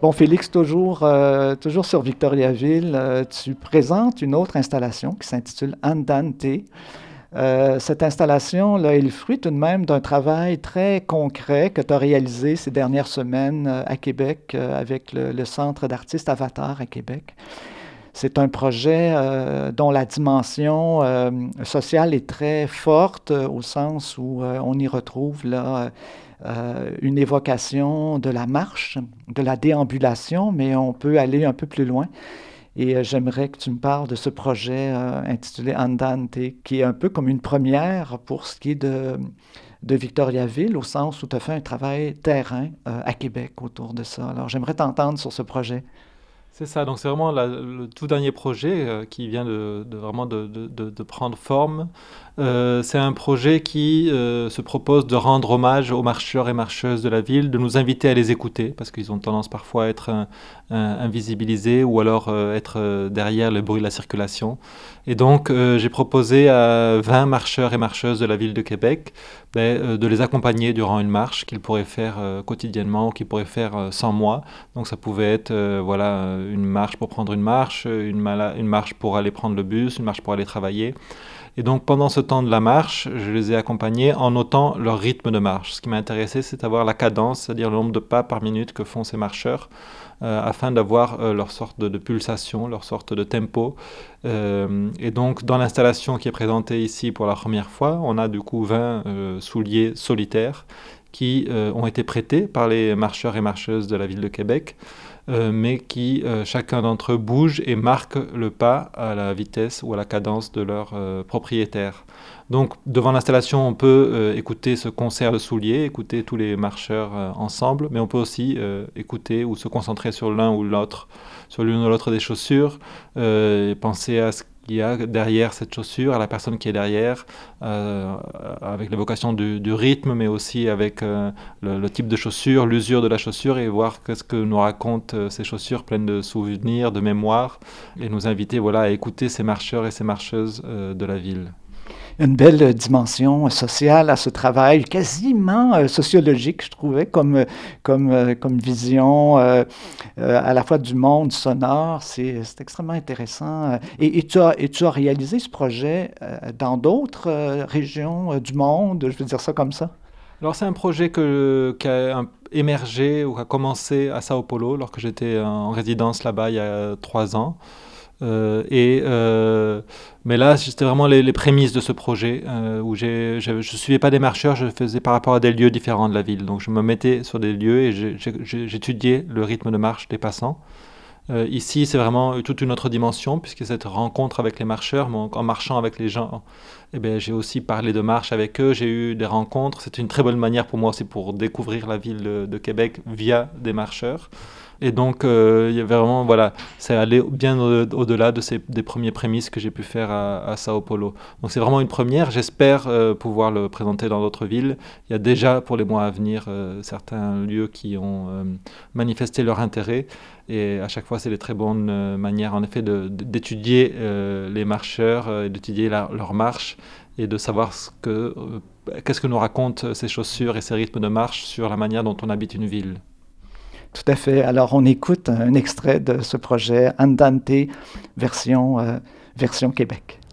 Bon, Félix, toujours sur Victoriaville, tu présentes une autre installation qui s'intitule Andante. Cette installation-là est le fruit tout de même d'un travail très concret que tu as réalisé ces dernières semaines à Québec avec le Centre d'artistes Avatar à Québec. C'est un projet dont la dimension sociale est très forte au sens où on y retrouve là une évocation de la marche, de la déambulation, mais on peut aller un peu plus loin. Et j'aimerais que tu me parles de ce projet intitulé Andante, qui est un peu comme une première pour ce qui est de Victoriaville, au sens où tu as fait un travail terrain à Québec autour de ça. Alors j'aimerais t'entendre sur ce projet. C'est ça, donc c'est vraiment le tout dernier projet qui vient vraiment de prendre forme. C'est un projet qui se propose de rendre hommage aux marcheurs et marcheuses de la ville, de nous inviter à les écouter, parce qu'ils ont tendance parfois à être invisibilisés ou alors être derrière le bruit de la circulation. Et donc j'ai proposé à 20 marcheurs et marcheuses de la ville de Québec de les accompagner durant une marche qu'ils pourraient faire quotidiennement ou qu'ils pourraient faire sans moi. Donc ça pouvait être voilà, une marche pour prendre une marche, une marche pour aller prendre le bus, une marche pour aller travailler. Et donc pendant ce temps de la marche, je les ai accompagnés en notant leur rythme de marche. Ce qui m'a intéressé, c'est d'avoir la cadence, c'est-à-dire le nombre de pas par minute que font ces marcheurs, afin d'avoir leur sorte de pulsation, leur sorte de tempo. Et donc dans l'installation qui est présentée ici pour la première fois, on a du coup 20 souliers solitaires qui ont été prêtés par les marcheurs et marcheuses de la ville de Québec, mais qui chacun d'entre eux bouge et marque le pas à la vitesse ou à la cadence de leur propriétaire. Donc devant l'installation, on peut écouter ce concert de souliers, écouter tous les marcheurs ensemble, mais on peut aussi écouter ou se concentrer sur l'un ou l'autre, sur l'une ou l'autre des chaussures, et penser à ce qu'il y a derrière cette chaussure, à la personne qui est derrière, avec l'évocation du rythme, mais aussi avec le type de chaussure, l'usure de la chaussure, et voir qu'est-ce que nous racontent ces chaussures pleines de souvenirs, de mémoire, et nous inviter voilà, à écouter ces marcheurs et ces marcheuses de la ville. Une belle dimension sociale à ce travail, quasiment sociologique, je trouvais, comme vision à la fois du monde sonore. C'est extrêmement intéressant. Et tu as réalisé ce projet dans d'autres régions du monde, je veux dire ça comme ça? Alors c'est un projet qui a émergé ou qui a commencé à Sao Paulo, lorsque j'étais en résidence là-bas il y a 3 ans. Mais là, c'était vraiment les prémices de ce projet où je suivais pas des marcheurs, je faisais par rapport à des lieux différents de la ville. Donc je me mettais sur des lieux et j'étudiais le rythme de marche des passants. Ici, c'est vraiment toute une autre dimension, puisque cette rencontre avec les marcheurs, en marchant avec les gens, eh bien, j'ai aussi parlé de marche avec eux, j'ai eu des rencontres. C'est une très bonne manière pour moi aussi pour découvrir la ville de Québec via des marcheurs. Et donc, il y avait vraiment, voilà, c'est aller bien au-delà des premiers prémices que j'ai pu faire à Sao Paulo. Donc, c'est vraiment une première. J'espère pouvoir le présenter dans d'autres villes. Il y a déjà, pour les mois à venir, certains lieux qui ont manifesté leur intérêt. Et à chaque fois, c'est des très bonnes manières, en effet, d'étudier les marcheurs, d'étudier leur marche et de savoir qu'est-ce que nous racontent ces chaussures et ces rythmes de marche sur la manière dont on habite une ville. Tout à fait. Alors, on écoute un extrait de ce projet Andante version Québec.